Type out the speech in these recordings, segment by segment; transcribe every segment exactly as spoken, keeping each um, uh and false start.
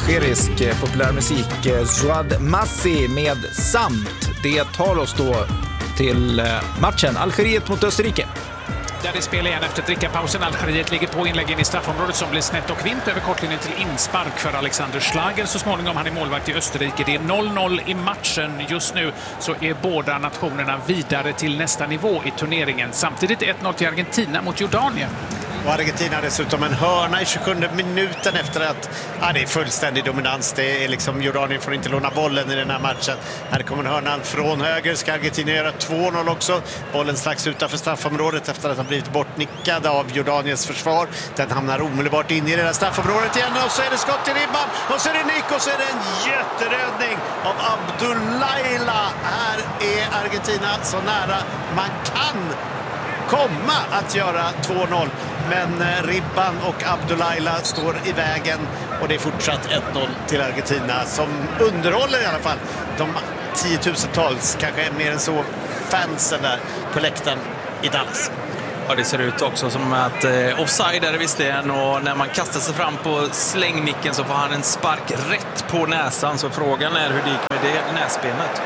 algerisk populärmusik, Zouad Massi med Samt. Det tar oss då till matchen Algeriet mot Österrike. Där det spelar igen efter drickapausen. Algeriet ligger på inläggen i straffområdet som blir snett och vint över kortlinjen till inspark för Alexander Schlager. Så småningom han är målvakt i Österrike. Det är noll noll i matchen. Just nu så är båda nationerna vidare till nästa nivå i turneringen. Samtidigt ett noll till Argentina mot Jordanien. Och Argentina dessutom en hörna i tjugosjunde minuten efter att ja, det är fullständig dominans. Det är liksom, Jordanien får inte låna bollen i den här matchen. Här kommer hörnan från höger. Ska Argentina göra två noll också. Bollen slags utanför straffområdet efter att ha blivit bortnickad av Jordaniens försvar. Den hamnar omedelbart in i det där straffområdet igen. Och så är det skott i ribban. Och så är det nick och så är det en jätteräddning av Abdullaila. Här är Argentina så nära man kan komma att göra två noll. Men ribban och Abdullaila står i vägen och det är fortsatt ett noll till Argentina som underhåller i alla fall de tiotusentals, kanske mer än så, fansen där på läktaren i Dallas. Ja, det ser ut också som att eh, offside är det visserligen, och när man kastar sig fram på slängnicken så får han en spark rätt på näsan, så frågan är hur det gick med det näsbenet.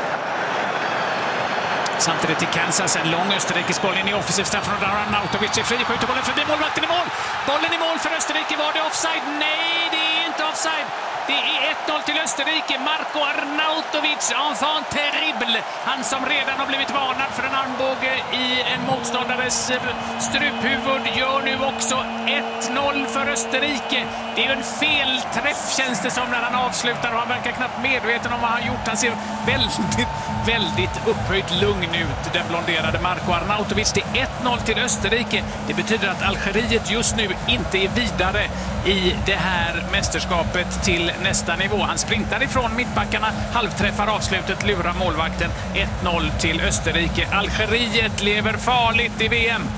Samtidigt i Kansas, en lång Österrikes boll in i offensiv straff från Arnautovic är fri, skjuter bollen förbi målvakten i mål. Bollen i mål för Österrike. Var det offside? Nej, det är inte offside. Det är ett noll till Österrike. Marco Arnautovic, enfant terrible. Han som redan har blivit varnad för en armbåge i en motståndares struphuvud gör nu också ett noll för Österrike. Det är ju en felträff, känns det som, när han avslutar, och han verkar knappt medveten om vad han gjort. Han ser väldigt, väldigt upphöjt lugn ut, den blonderade Marco Arnautovic. Det är ett noll till Österrike. Det betyder att Algeriet just nu inte är vidare i det här mästerskapet till nästa nivå. Han sprintar ifrån mittbackarna, halvträffar avslutet, lurar målvakten. ett noll till Österrike. Algeriet lever farligt i V M.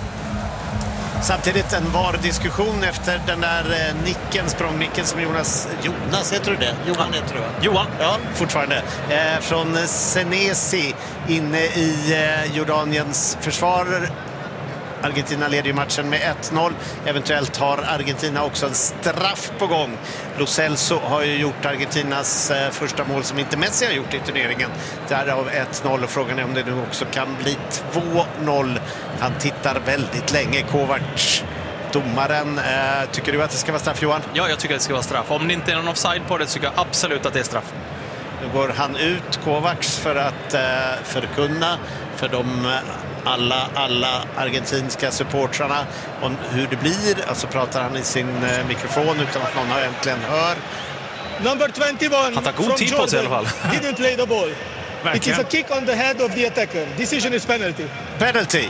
Samtidigt en var-diskussion efter den där nicken, språngnicken som Jonas, Jonas heter du det? Johan heter du va? Johan. Ja, fortfarande. Eh, från Senesi inne i eh, Jordaniens försvar. Argentina leder ju matchen med ett noll. Eventuellt har Argentina också en straff på gång. Lo Celso har ju gjort Argentinas eh, första mål som inte Messi har gjort i turneringen. Därav ett noll, och frågan är om det nu också kan bli två noll. Han tittar väldigt länge. Kovacs, domaren. Eh, tycker du att det ska vara straff, Johan? Ja, jag tycker att det ska vara straff. Om det inte är någon offside på det så tycker jag absolut att det är straff. Nu går han ut, Kovacs, för att eh, förkunna för de alla, alla argentinska supportrarna om hur det blir. Alltså pratar han i sin eh, mikrofon utan att någon har äntligen hör. Number twenty-one han tar god tid på sig i alla fall. Didn't play the ball. It is a kick on the head of the attacker. Decision is penalty. Penalty.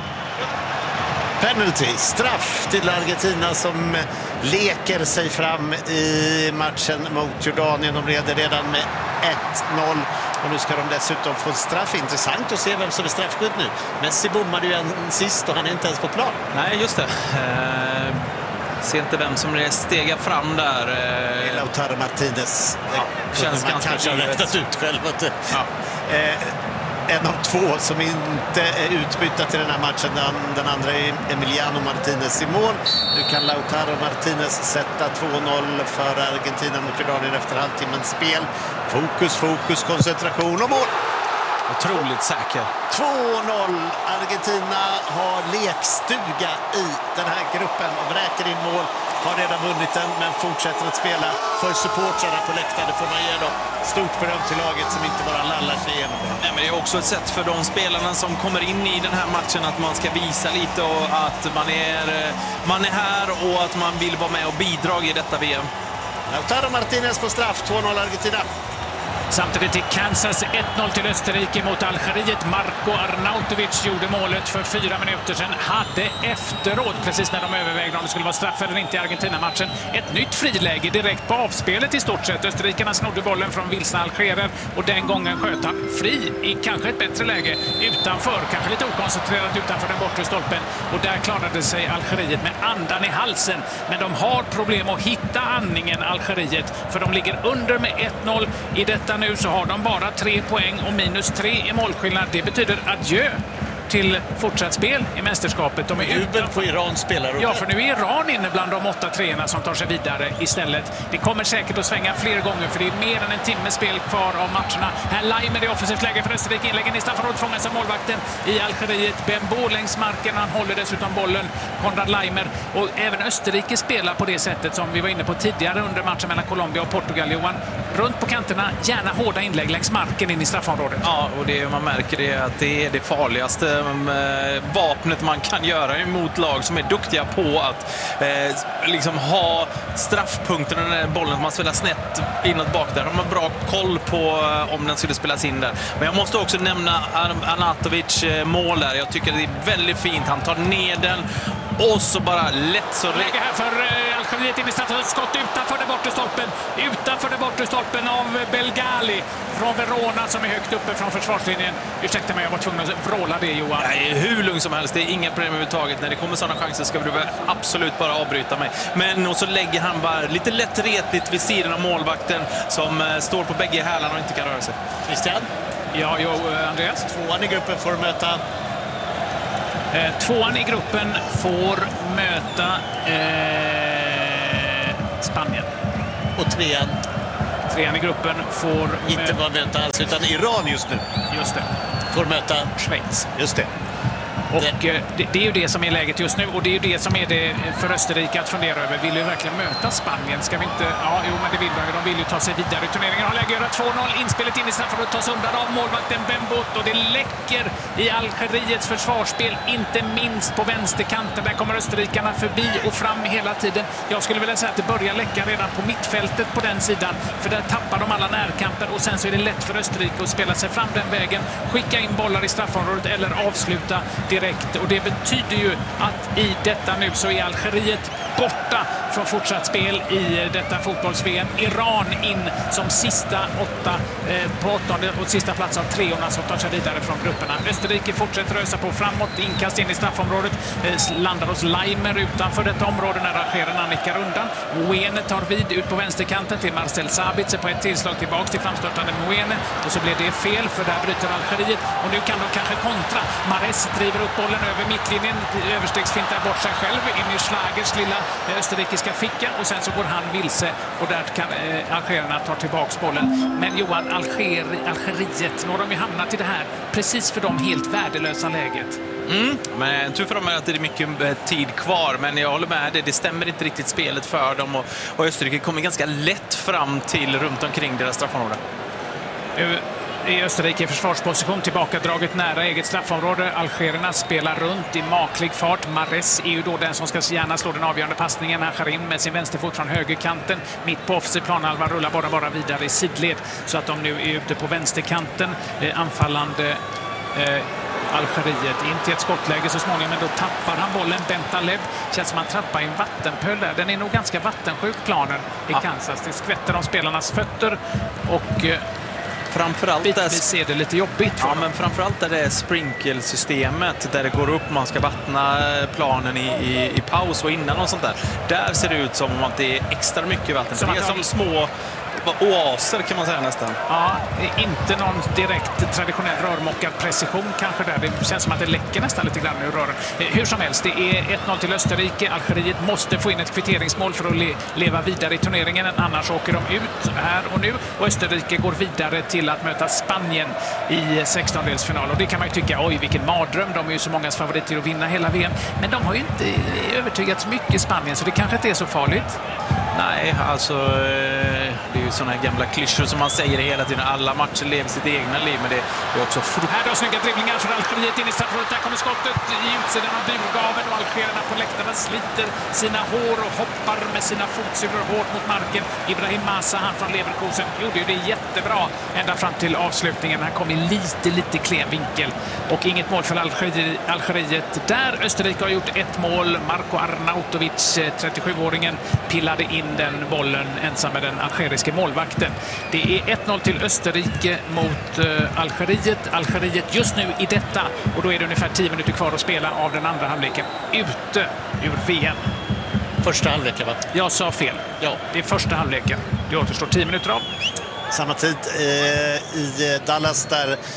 Penalty. Straff till Argentina som leker sig fram i matchen mot Jordanien. De leder redan med ett noll. Och nu ska de dessutom få straff. Intressant att se vem som är straffskydd nu. Messi bommade ju en sist och han är inte ens på plan. Nej, just det. Eh, ser inte vem som är stega fram där. Eh, Lautaro Martinez. Ja, känns man kanske har räknat ut själv. Att, ja. eh, en av två som inte är utbytta till den här matchen. Den, den andra är Emiliano Martinez i mål. Nu kan Lautaro Martinez sätta två noll för Argentina mot Jordanien efter halvtimmens spel. Fokus, fokus, koncentration och mål. Otroligt säker. två noll. Argentina har lekstuga i den här gruppen och vräker in mål. Har redan vunnit den men fortsätter att spela för supportrarna på läktaren. Det får man ge dem stort beröm till laget som inte bara lallar sig igenom. Nej, men det är också ett sätt för de spelarna som kommer in i den här matchen att man ska visa lite och att man är, man är här och att man vill vara med och bidra i detta V M. Lautaro Martinez på straff, två noll Argentina. Samtidigt i Kansas ett noll till Österrike mot Algeriet. Marco Arnautovic gjorde målet för fyra minuter sedan. Hade efteråt, precis när de övervägde om det skulle vara straff eller inte i Argentina-matchen, ett nytt friläge direkt på avspelet i stort sett. Österrikarna snodde bollen från vilsna algerer och den gången sköt han fri i kanske ett bättre läge utanför, kanske lite okoncentrerat utanför den bortre stolpen. Och där klarade sig Algeriet med andan i halsen. Men de har problem att hitta andningen, Algeriet, för de ligger under med ett noll. I detta nu så har de bara tre poäng och minus tre i målskillnad. Det betyder adjö till fortsatt spel i mästerskapet. De är jubel på Irans spelare. Ja, för nu är Iran inne bland de åtta treorna som tar sig vidare istället. Det kommer säkert att svänga fler gånger för det är mer än en timme spel kvar av matcherna. Här Laimer i offensivt läge för Österrike. Inläggen i straffområdet fångas av målvakten i Algeriet. Bembo längs marken. Han håller dessutom bollen. Konrad Laimer. Och även Österrike spelar på det sättet som vi var inne på tidigare under matchen mellan Colombia och Portugal, Johan. Runt på kanterna, gärna hårda inlägg längs marken in i straffområdet. Ja, och det man märker är att det är det farligaste äh, vapnet man kan göra emot lag som är duktiga på att äh, liksom ha straffpunkterna när bollen man spelar snett inåt bak. Där har man bra koll på äh, om den skulle spelas in där. Men jag måste också nämna Arnautovic äh, mål där. Jag tycker det är väldigt fint. Han tar ner den och så bara lätt så... Lägger här för äh, Algeriet in i straffområdet. Skott utanför den bortre stolpen. Utanför den bortre stolpen av Belgali från Verona som är högt uppe från försvarslinjen. Ursäkta mig, jag var tvungen att vråla det, Johan. Nej, hur lugn som helst. Det är inga problem överhuvudtaget. När det kommer sådana chanser ska du absolut bara avbryta mig. Men och så lägger han bara lite lätt retligt vid sidan av målvakten som uh, står på bägge hälarna och inte kan röra sig. Christian? Ja, jo, Andreas. Tvåan i gruppen får möta... Eh, tvåan i gruppen får möta eh, Spanien. Och trean? Trean i gruppen får... Inte vad möta alls, utan Iran just nu. Just det. Får möta Schweiz. Just det. Och det, det är ju det som är läget just nu och det är ju det som är det för Österrike att fundera över. Vill ju verkligen möta Spanien? Ska vi inte... Ja, jo, men det vill de. De vill ju ta sig vidare i turneringen. Har läge att göra två noll. Inspelet in i straffområdet tas undan av målvakten Bembot och det läcker i Algeriets försvarsspel. Inte minst på vänsterkanten. Där kommer österrikarna förbi och fram hela tiden. Jag skulle vilja säga att det börjar läcka redan på mittfältet på den sidan. För där tappar de alla närkamper och sen så är det lätt för Österrike att spela sig fram den vägen. Skicka in bollar i straffområdet eller avsluta direkt. Och det betyder ju att i detta nu så är Algeriet borta från fortsatt spel i detta fotbolls-V M. Iran in som sista åtta eh, på åttonde och sista plats av treorna som tar sig vidare från grupperna. Österrike fortsätter rösa på framåt, inkast in i straffområdet, eh, landar hos Laimer utanför detta område när rangerarna nickar undan. Moene tar vid ut på vänsterkanten till Marcel Sabitzer på ett tillslag tillbaks till framstörtande Moene och så blir det fel för där bryter Algeriet och nu kan de kanske kontra. Mares driver upp bollen över mittlinjen, överstegsfintar bort sig själv in i Schlagers lilla österrikiska ficka och sen så går han vilse och där kan eh, algerierna ta tillbaks bollen. Men Johan, Alger, Algeriet, nu har de ju hamnat i det här precis för dem helt värdelösa läget. Mm, men tur för dem är att det är mycket tid kvar, men jag håller med, det, det stämmer inte riktigt spelet för dem och, och Österrike kommer ganska lätt fram till runt omkring deras straffområde. Uh. I Österrike i försvarsposition, tillbakadraget nära eget straffområde. Algerierna spelar runt i maklig fart. Mares är ju då den som ska gärna slå den avgörande passningen. Han skär in med sin vänsterfot från högerkanten. Mitt på offensiv planhalva rullar bara bara vidare i sidled så att de nu är ute på vänsterkanten. Eh, anfallande eh, Algeriet in till ett skottläge så småningom, men då tappar han bollen. Bentaleb känns som han trappar i en vattenpöl där. Den är nog ganska vattensjuk, planen i Kansas. Det skvätter om spelarnas fötter och eh, framförallt där ser det lite jobbigt. Ja, men framförallt är det sprinklesystemet där det går upp, man ska vattna planen i, i, i paus och innan och sånt där. Där ser det ut som om att det är extra mycket vatten. Som det är som små oaser kan man säga nästan. Ja, inte någon direkt traditionell rörmockad precision kanske där. Det känns som att det läcker nästan lite grann ur rören. Hur som helst, det är ett noll till Österrike. Algeriet måste få in ett kvitteringsmål för att le leva vidare i turneringen. Annars åker de ut här och nu. Och Österrike går vidare till att möta Spanien i sextondelsfinal. Och det kan man ju tycka, oj vilken mardröm. De är ju så mångas favoriter att vinna hela V M. Men de har ju inte övertygat så mycket i Spanien, så det kanske inte är så farligt. Nej, alltså det är ju sådana här gamla klyschor som man säger hela tiden. Alla matcher lever sitt egna liv, men det är också frukt. Här då snygga dribblingar för Algeriet in i straffområdet. Där kommer skottet i utsidan av burgaven och algerierna på läktarna sliter sina hår och hoppar med sina fotsulor hårt mot marken. Ibrahim Massa, han från Leverkusen, gjorde ju det jättebra ända fram till avslutningen. Han kom i lite, lite klen vinkel och inget mål för Algeriet. Algeriet. Där Österrike har gjort ett mål. Marco Arnautovic, trettiosjuåringen, pillade in den bollen ensam med den algeriske målvakten. Det är ett noll till Österrike mot uh, Algeriet. Algeriet just nu i detta, och då är det ungefär tio minuter kvar att spela av den andra halvleken, ute ur V M. Första halvleken, va? Jag sa fel. Ja. Det är första halvleken. Det återstår tio minuter av. Samma tid eh, i Dallas där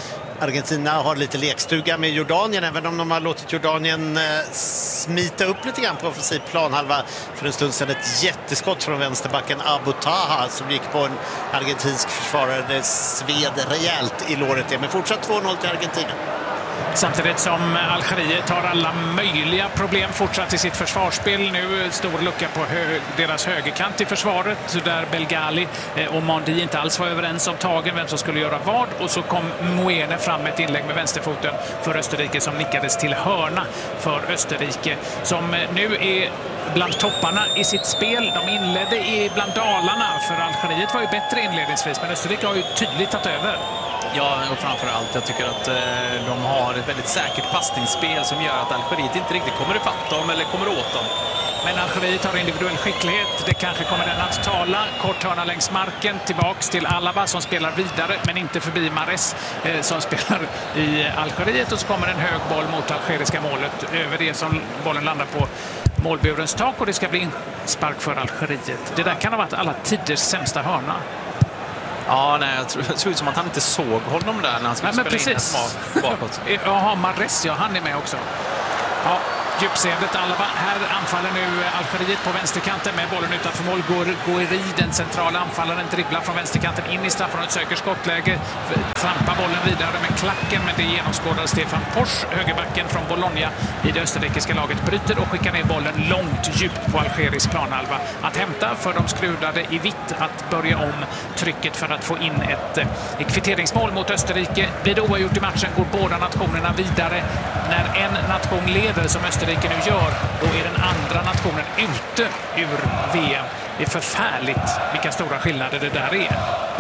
Argentina har lite lekstuga med Jordanien, även om de har låtit Jordanien smita upp lite grann på offensiv planhalva. För en stund sedan ett jätteskott från vänsterbacken Abu Taha som gick på en argentinsk försvarare. Det sved rejält i låret, men fortsatt två noll till Argentina. Samtidigt som Algeriet har alla möjliga problem fortsatt i sitt försvarsspel. Nu stor lucka på hö deras högerkant i försvaret där Belgali och Mondi inte alls var överens om tagen, vem som skulle göra vad. Och så kom Moene fram med ett inlägg med vänsterfoten för Österrike som nickades till hörna för Österrike. Som nu är bland topparna i sitt spel. De inledde i bland dalarna, för Algeriet var ju bättre inledningsvis, men Österrike har ju tydligt tagit över. Ja, och framförallt jag tycker att eh, de har ett väldigt säkert passningsspel som gör att Algeriet inte riktigt kommer ifatt dem eller kommer åt dem. Men Algeriet har individuell skicklighet. Det kanske kommer den att tala. Kort hörna längs marken. Tillbaks till Alaba som spelar vidare, men inte förbi Mahrez eh, som spelar i Algeriet. Och så kommer en hög boll mot algeriska målet. Över det som bollen landar på målburens tak, och det ska bli en spark för Algeriet. Det där kan ha varit alla tiders sämsta hörna. Ja, nej, jag tror, det såg ut som att han inte såg honom där när han skulle nej, men spela precis. in bakåt. Jaha, Mahrez, ja, han är med också. Ja, djupseendet Alaba. Här anfaller nu Algeriet på vänsterkanten med bollen utanför mål. Gouiri, den centrala anfallaren, dribblar från vänsterkanten in i straffområdet, söker skottläge, trampar bollen vidare med klacken, men det genomskådar Stefan Posch, högerbacken från Bologna i det österrikiska laget, bryter och skickar ner bollen långt djupt på algerisk planhalva. Att hämta för de skrudade i vitt, att börja om trycket för att få in ett, ett kvitteringsmål mot Österrike. Blir det oavgjort i matchen går båda nationerna vidare. När en nation leder som Österrike nu gör, då är den andra nationen ute ur V M. Det är förfärligt vilka stora skillnader det där är.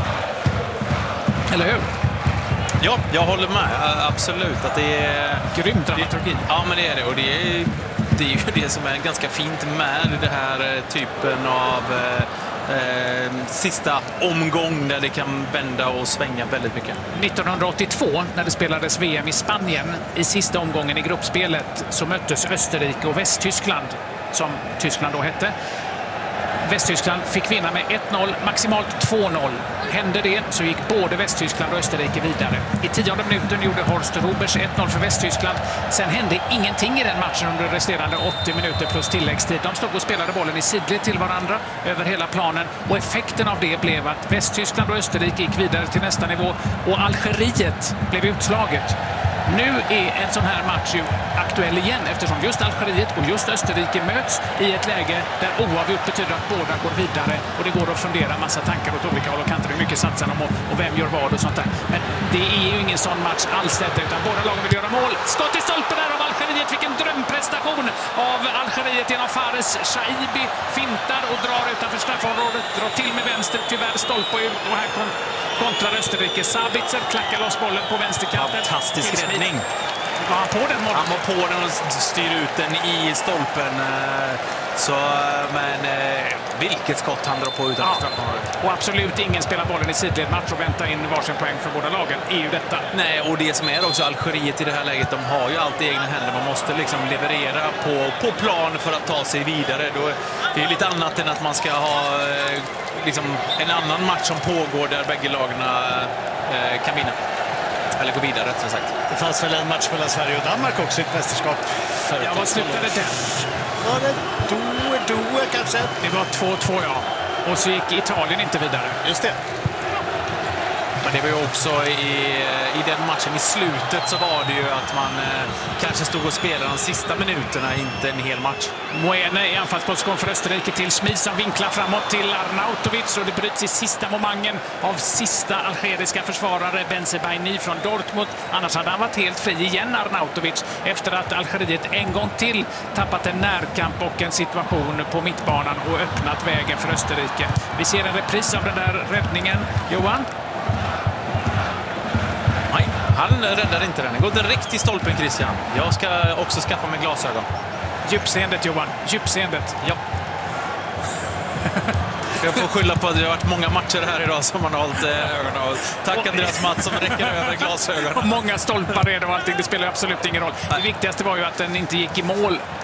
Eller hur? Ja, jag håller med. Absolut. Att det är grymt dramaturgi. Ja, men det är det. Och det är, det är ju det som är ganska fint med det här typen av eh, sista omgång där det kan vända och svänga väldigt mycket. nittonhundraåttiotvå, när det spelades V M i Spanien, i sista omgången i gruppspelet, så möttes Österrike och Västtyskland, som Tyskland då hette. Västtyskland fick vinna med ett noll, maximalt två noll. Hände det så gick både Västtyskland och Österrike vidare. I tionde minuten gjorde Horst Rubers ett noll för Västtyskland. Sen hände ingenting i den matchen under resterande åttio minuter plus tilläggstid. De stod och spelade bollen i sidled till varandra över hela planen. Och effekten av det blev att Västtyskland och Österrike gick vidare till nästa nivå. Och Algeriet blev utslaget. Nu är en sån här match ju aktuell igen, eftersom just Algeriet och just Österrike möts i ett läge där oavgjort betyder att båda går vidare, och det går att fundera massa tankar åt olika håll och kanter, hur mycket satsar de och vem gör vad och sånt där. Men det är ju ingen sån match alls detta, utan båda lagen vill göra mål. Skott i stolpen där av Algeriet, vilken drömprestation av Algeriet genom Fares. Shaibi fintar och drar utanför straffområdet, drar till med vänster, tyvärr stolpe ut, och här kom kontrar Österrike. Sabitzer klackar loss bollen på vänsterkanten. Fantastisk räddning. Var han på den målen? Han var på den och styr ut den i stolpen. Så, men vilket skott han drar på utanför ja. straffområdet. Och absolut ingen spelar bollen i sidled match och väntar in varsin poäng för båda lagen. är ju detta. Nej, och det som är också Algeriet i det här läget, de har ju alltid egna händer. Man måste liksom leverera på, på plan för att ta sig vidare. Då, det är lite annat än att man ska ha liksom en annan match som pågår där bägge lagen eh, kan vinna. Eller gå vidare, rättare sagt. Det fanns väl en match mellan Sverige och Danmark också i ett mästerskap. Ja, vad slutade den? Var det Doe, Doe kanske? Det var två två, ja. Och så gick Italien inte vidare. Just det. Men det var ju också i, i den matchen i slutet så var det ju att man eh, kanske stod och spelade de sista minuterna, inte en hel match. Moene i anfallsposition för Österrike till Schmid som vinklar framåt till Arnautovic, och det bryts i sista momangen av sista algeriska försvarare Bensebaini från Dortmund. Annars hade han varit helt fri igen, Arnautovic, efter att Algeriet en gång till tappat en närkamp och en situation på mittbanan och öppnat vägen för Österrike. Vi ser en repris av den där räddningen. Johan? Nej, han räddar inte den. Den går direkt till stolpen, Christian. Jag ska också skaffa mig glasögon. Djupseendet, Johan. Djupseendet. Ja. Jag får skylla på att det har varit många matcher här idag som man har hållit ögonen av. Tack Andreas Mats som räcker över glasögonen. Och många stolpar är det och allting. Det spelar absolut ingen roll. Det viktigaste var ju att den inte gick i mål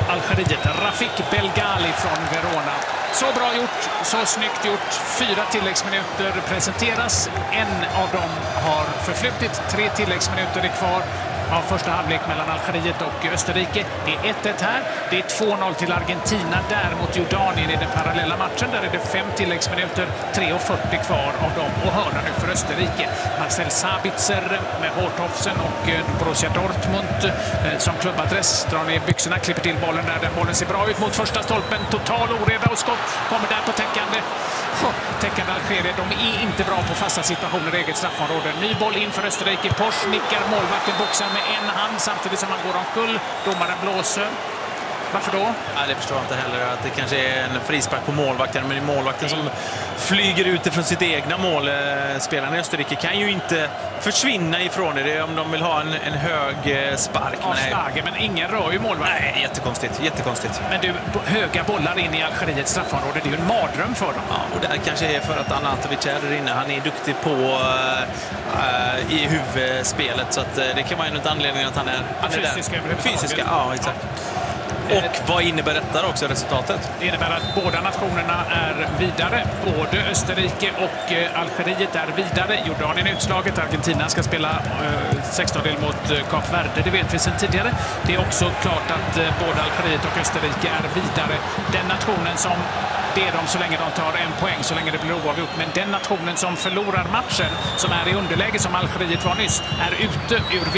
Algeriet. Rafik Belgali från Verona. Så bra gjort, så snyggt gjort. Fyra tilläggsminuter presenteras. En av dem har förflutit. Tre tilläggsminuter är kvar av första halvlek mellan Algeriet och Österrike. Det är ett ett här. Det är två noll till Argentina där mot Jordanien i den parallella matchen. Där är det fem tilläggsminuter, tre fyrtio kvar av dem. Och hörna nu för Österrike. Marcel Sabitzer med Horthofsen och Borussia Dortmund som klubbadress drar ner byxorna, klipper till bollen där. Den bollen ser bra ut mot första stolpen. Total oreda och skott kommer där på täckande. Täckande Algeriet. De är inte bra på fasta situationer i eget straffområde. Ny boll in för Österrike. Porsche nickar, målvakten boxar med en hand samtidigt som han går omkull. Domaren blåser. Varför då? Ja, det förstår jag inte heller. Att det kanske är en frispark på målvakten, men det är målvakten som flyger ut ifrån sitt egna mål. Spelarna i Österrike kan ju inte försvinna ifrån det om de vill ha en, en hög spark. Av slaget, men ingen rör ju målvakten. Nej, jättekonstigt, jättekonstigt. Men du, höga bollar in i Algeriets straffområde, det är ju en mardröm för dem. Ja, och det här kanske är för att Anatovic är där inne. Han är duktig på uh, i huvudspelet, så att, uh, det kan vara en anledning att han är, han är fysiska, där. Fysiska, ja, exakt. Och vad innebär detta också, resultatet? Det innebär att båda nationerna är vidare. Både Österrike och Algeriet är vidare. Jordanien är utslaget. Argentina ska spela eh, sextondel mot eh, Kap Verde. Det vet vi sedan tidigare. Det är också klart att eh, både Algeriet och Österrike är vidare. Den nationen som det är de så länge de tar en poäng, så länge det blir oavgjort. Men den nationen som förlorar matchen, som är i underläge som Algeriet var nyss, är ute ur